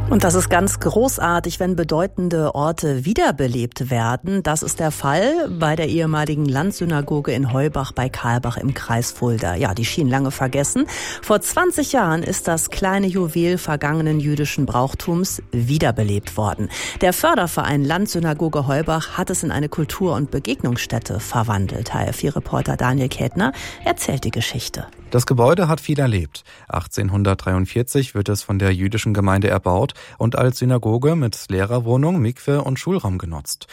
Und das ist ganz großartig, wenn bedeutende Orte wiederbelebt werden. Das ist der Fall bei der ehemaligen Landsynagoge in Heubach bei Karlbach im Kreis Fulda. Ja, die schien lange vergessen. Vor 20 Jahren ist das kleine Juwel vergangenen jüdischen Brauchtums wiederbelebt worden. Der Förderverein Landsynagoge Heubach hat es in eine Kultur- und Begegnungsstätte verwandelt. HR4-Reporter Daniel Kätner erzählt die Geschichte. Das Gebäude hat viel erlebt. 1843 wird es von der jüdischen Gemeinde erbaut und als Synagoge mit Lehrerwohnung, Mikwe und Schulraum genutzt.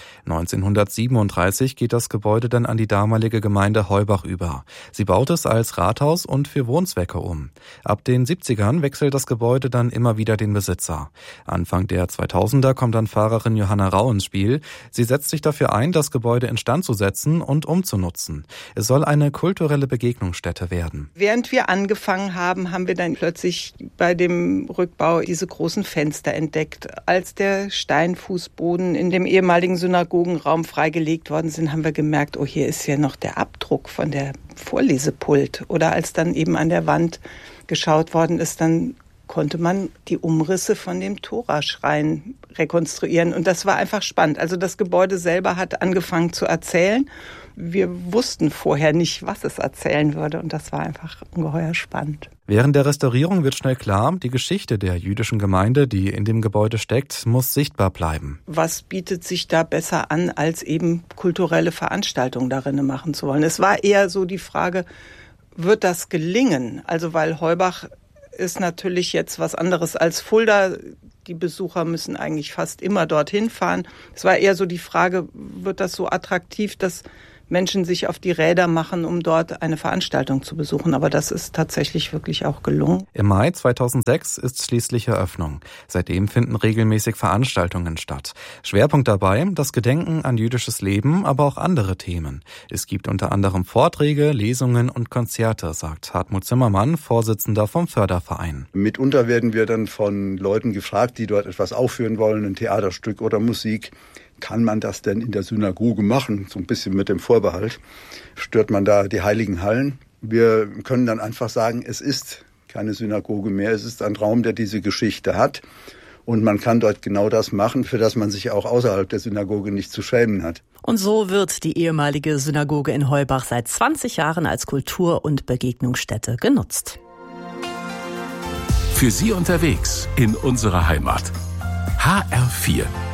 1937 geht das Gebäude dann an die damalige Gemeinde Heubach über. Sie baut es als Rathaus und für Wohnzwecke um. Ab den 70ern wechselt das Gebäude dann immer wieder den Besitzer. Anfang der 2000er kommt dann Pfarrerin Johanna Rau ins Spiel. Sie setzt sich dafür ein, das Gebäude instand zu setzen und umzunutzen. Es soll eine kulturelle Begegnungsstätte werden. Während wir angefangen haben, haben wir dann plötzlich bei dem Rückbau diese großen Fenster entdeckt. Als der Steinfußboden in dem ehemaligen Synagogenraum freigelegt worden sind, haben wir gemerkt, oh, hier ist ja noch der Abdruck von der Vorlesepult. Oder als dann eben an der Wand geschaut worden ist, dann konnte man die Umrisse von dem Toraschrein rekonstruieren. Und das war einfach spannend. Also das Gebäude selber hat angefangen zu erzählen. Wir wussten vorher nicht, was es erzählen würde. Und das war einfach ungeheuer spannend. Während der Restaurierung wird schnell klar, die Geschichte der jüdischen Gemeinde, die in dem Gebäude steckt, muss sichtbar bleiben. Was bietet sich da besser an, als eben kulturelle Veranstaltungen darin machen zu wollen? Es war eher so die Frage, wird das gelingen? Also weil Heubach ist natürlich jetzt was anderes als Fulda. Die Besucher müssen eigentlich fast immer dorthin fahren. Es war eher so die Frage, wird das so attraktiv, dass Menschen sich auf die Räder machen, um dort eine Veranstaltung zu besuchen. Aber das ist tatsächlich wirklich auch gelungen. Im Mai 2006 ist schließlich Eröffnung. Seitdem finden regelmäßig Veranstaltungen statt. Schwerpunkt dabei das Gedenken an jüdisches Leben, aber auch andere Themen. Es gibt unter anderem Vorträge, Lesungen und Konzerte, sagt Hartmut Zimmermann, Vorsitzender vom Förderverein. Mitunter werden wir dann von Leuten gefragt, die dort etwas aufführen wollen, ein Theaterstück oder Musik. Kann man das denn in der Synagoge machen? So ein bisschen mit dem Vorbehalt. Stört man da die heiligen Hallen? Wir können dann einfach sagen, es ist keine Synagoge mehr. Es ist ein Raum, der diese Geschichte hat. Und man kann dort genau das machen, für das man sich auch außerhalb der Synagoge nicht zu schämen hat. Und so wird die ehemalige Synagoge in Heubach seit 20 Jahren als Kultur- und Begegnungsstätte genutzt. Für Sie unterwegs in unserer Heimat. HR4